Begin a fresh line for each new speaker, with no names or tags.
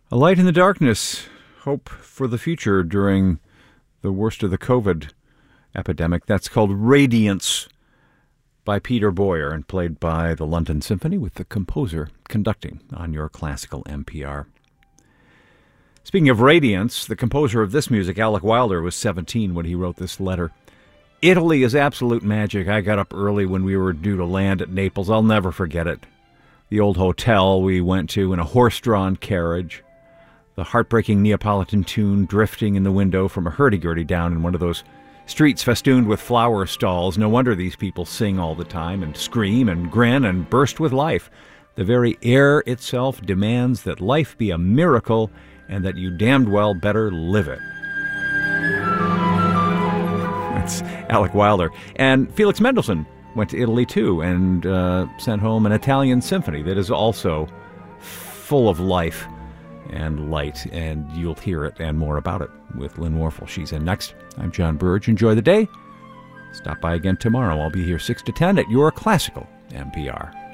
A light in the darkness, hope for the future during the worst of the COVID epidemic. That's called Radiance by Peter Boyer and played by the London Symphony with the composer conducting on your classical NPR. Speaking of radiance, the composer of this music, Alec Wilder, was 17 when he wrote this letter. Italy is absolute magic. I got up early when we were due to land at Naples. I'll never forget it. The old hotel we went to in a horse-drawn carriage. The heartbreaking Neapolitan tune drifting in the window from a hurdy-gurdy down in one of those streets festooned with flower stalls. No wonder these people sing all the time and scream and grin and burst with life. The very air itself demands that life be a miracle and that you damned well better live it. That's Alec Wilder. And Felix Mendelssohn went to Italy too and sent home an Italian symphony that is also full of life and light, and you'll hear it and more about it with Lynn Warfel. She's in next. I'm John Burge. Enjoy the day. Stop by again tomorrow. I'll be here 6 to 10 at your classical NPR.